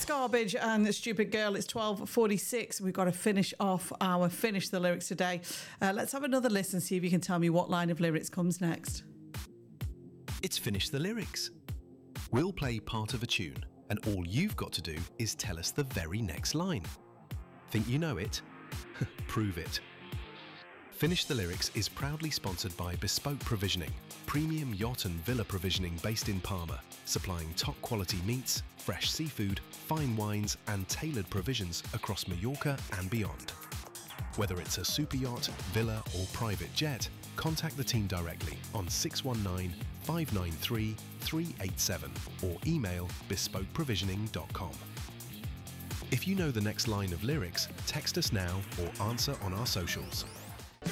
Garbage and Stupid Girl. It's 12:46. We've got to finish off our Finish the Lyrics today. Let's have another listen, see if you can tell me what line of lyrics comes next. It's Finish the Lyrics. We'll play part of a tune, and all you've got to do is tell us the very next line. Think you know it? Prove it. Finish the Lyrics is proudly sponsored by Bespoke Provisioning, premium yacht and villa provisioning based in Palma, supplying top quality meats, fresh seafood, fine wines and tailored provisions across Mallorca and beyond. Whether it's a super yacht, villa or private jet, contact the team directly on 619 593 387 or email bespokeprovisioning.com. If you know the next line of lyrics, text us now or answer on our socials.